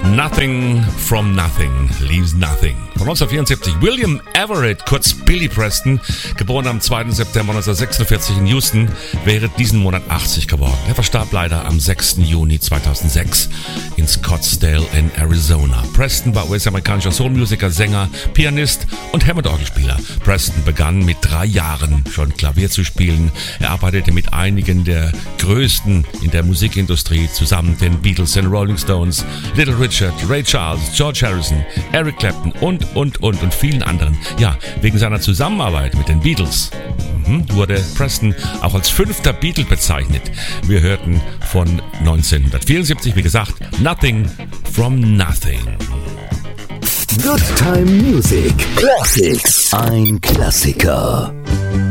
Nothing from Nothing Leaves Nothing. Von 1974 William Everett, kurz Billy Preston, geboren am 2. September 1946 in Houston, wäre diesen Monat 80 geworden. Er verstarb leider am 6. Juni 2006 in Scottsdale in Arizona. Preston war US-amerikanischer Soulmusiker, Sänger, Pianist und Hammond-Orgelspieler. Preston begann mit 3 Jahren schon Klavier zu spielen. Er arbeitete mit einigen der Größten in der Musikindustrie zusammen, den Beatles, den Rolling Stones, Little Richard, Ray Charles, George Harrison, Eric Clapton und vielen anderen. Ja, wegen seiner Zusammenarbeit mit den Beatles wurde Preston auch als 5. Beatle bezeichnet. Wir hörten von 1974, wie gesagt, Nothing from Nothing. Good Time Music Classics. Ein Klassiker.